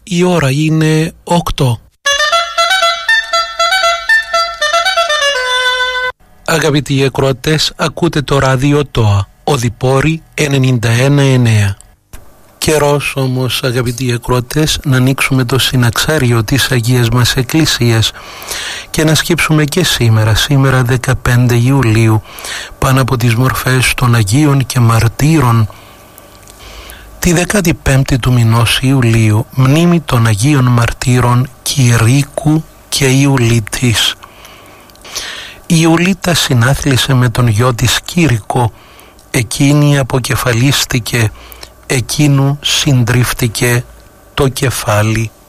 Η ώρα είναι 8. Αγαπητοί ακροατές, ακούτε το ράδιο ΤΟΑ, Οδυπόρη 91,9. Καιρός όμως, αγαπητοί ακροατές, να ανοίξουμε το συναξάριο της Αγίας μας Εκκλησίας και να σκύψουμε και σήμερα 15 Ιουλίου, πάνω από τις μορφές των Αγίων και Μαρτύρων. Τη 15η του μηνός Ιουλίου, μνήμη των Αγίων Μαρτύρων Κηρύκου και Ιουλίτης. Η Ιουλίτα συνάθλησε με τον γιο της Κήρυκο, εκείνη αποκεφαλίστηκε, εκείνου συντρίφτηκε το κεφάλι.